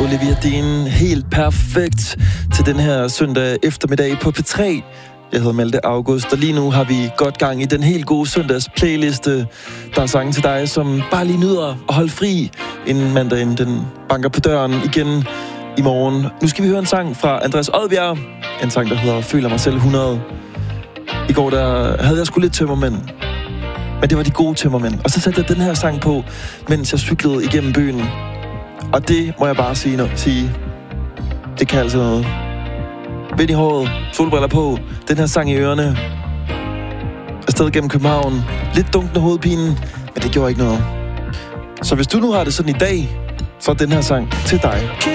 Olivia Dean. Helt perfekt til den her søndag eftermiddag på P3. Jeg hedder Malte August, og lige nu har vi godt gang i den helt gode søndags playliste. Der er sange til dig, som bare lige nyder at holde fri, inden mandagen den banker på døren igen i morgen. Nu skal vi høre en sang fra Andreas Odbjerg. En sang, der hedder Føler mig selv 100. I går der havde jeg sgu lidt tømmermænd. Men det var de gode tømmermænd. Og så satte jeg den her sang på, mens jeg cyklede igennem byen. Og det må jeg bare sige. Det kan altså noget. Vind i håret, solbriller på, den her sang i ørerne. Afsted gennem København. Lidt dunkende hovedpinen, men det gjorde ikke noget. Så hvis du nu har det sådan i dag, så er den her sang til dig.